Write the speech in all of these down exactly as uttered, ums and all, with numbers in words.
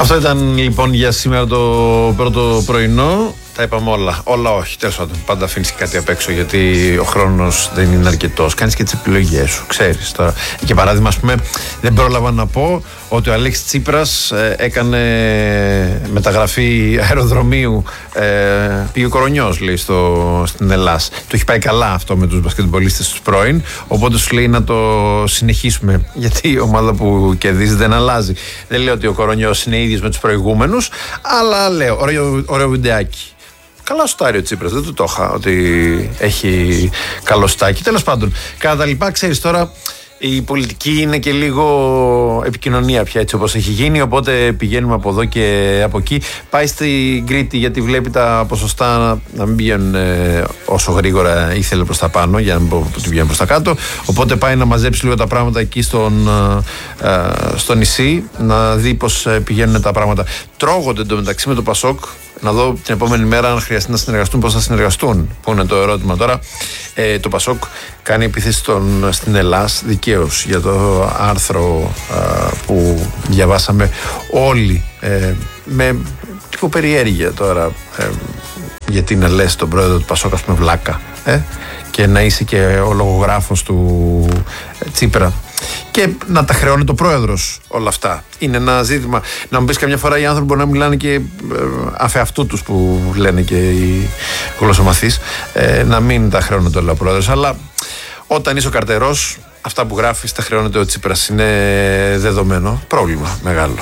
Αυτό ήταν λοιπόν για σήμερα το πρώτο πρωινό. Τα είπαμε όλα. Όλα όχι. Τέλος πάντων, πάντα αφήνεις και κάτι απ' έξω γιατί ο χρόνος δεν είναι αρκετός. Κάνεις και τις επιλογές σου. Ξέρεις τώρα. Για παράδειγμα, ας πούμε, δεν πρόλαβα να πω ότι ο Αλέξης Τσίπρας ε, έκανε μεταγραφή αεροδρομίου. Ε, πήγε ο Κορονιός, λέει, στο, στην Ελλάδα. Το έχει πάει καλά αυτό με τους μπασκετμπολίστες τους πρώην. Οπότε σου λέει να το συνεχίσουμε. Γιατί η ομάδα που κερδίζει δεν αλλάζει. Δεν λέω ότι ο Κορονιός είναι ίδιος με τους προηγούμενους, αλλά λέω ωραίο, ωραίο βιντεάκι. Καλά στάρει ο Τσίπρας, δεν του το είχα ότι έχει καλό στάκι. Τέλος πάντων, κατά τα λοιπά, ξέρεις τώρα, η πολιτική είναι και λίγο επικοινωνία πια έτσι όπως έχει γίνει. Οπότε πηγαίνουμε από εδώ και από εκεί. Πάει στην Κρήτη γιατί βλέπει τα ποσοστά να μην πηγαίνουν ε, όσο γρήγορα ήθελε προς τα πάνω, για να μην πω ότι πηγαίνουν προς τα κάτω. Οπότε πάει να μαζέψει λίγο τα πράγματα εκεί στον, ε, ε, στο νησί, να δει πώς πηγαίνουν τα πράγματα. Τρώγονται εντωμεταξύ με το Πασόκ. Να δω την επόμενη μέρα αν χρειαστεί να συνεργαστούν, πώς θα συνεργαστούν. Πού είναι το ερώτημα τώρα. Ε, το Πασόκ κάνει επίθεση στον, στην Ελλάδα δικαίως για το άρθρο α, που διαβάσαμε όλοι ε, με λίγο περιέργεια τώρα. Ε, γιατί να λες τον πρόεδρο του Πασόκ, ας πούμε, βλάκα. Ε, και να είσαι και ο λογογράφος του ε, Τσίπρα. Και να τα χρεώνει το πρόεδρος όλα αυτά. Είναι ένα ζήτημα. Να μου πεις, καμιά φορά οι άνθρωποι μπορεί να μιλάνε και αφεαυτού τους που λένε και οι γλωσσομαθείς, ε, να μην τα χρεώνεται όλα ο πρόεδρος. Αλλά όταν είσαι ο καρτερός, αυτά που γράφεις τα χρεώνεται ο Τσίπρας. Είναι δεδομένο. Πρόβλημα μεγάλο.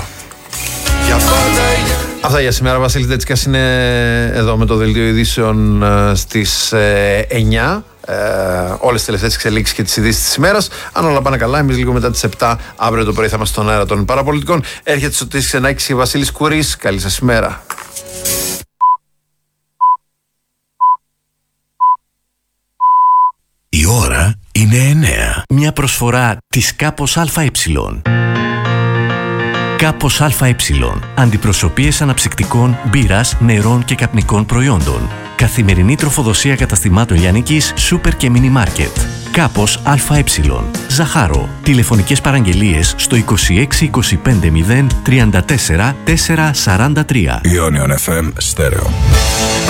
Αυτά για σήμερα. Βασίλης Ντέτσικας είναι εδώ με το δελτίο ειδήσεων στις εννιά. Ε, όλες τις τελευταίες εξελίξεις και τις ειδήσεις της ημέρας. Αν όλα πάνε καλά, εμείς λίγο μετά τις επτά αύριο το πρωί θα είμαστε στον αέρα των παραπολιτικών. Έρχεται Σωτήρης Ξενάκης και Βασίλης Κουρής. Καλή σας ημέρα. Η ώρα είναι εννέα. Μια προσφορά της Κάπος ΑΕ. Κάπος ΑΕ. Αντιπροσωπείες αναψυκτικών, μπύρας, νερών και καπνικών προϊόντων. Καθημερινή τροφοδοσία καταστημάτων λιανικής, σούπερ και μίνι μάρκετ. Κάπος ΑΕ. Ζαχάρο. Τηλεφωνικές παραγγελίες στο είκοσι έξι είκοσι πέντε μηδέν τριάντα τέσσερα τετρακόσια σαράντα τρία. Ionion εφ εμ Stereo.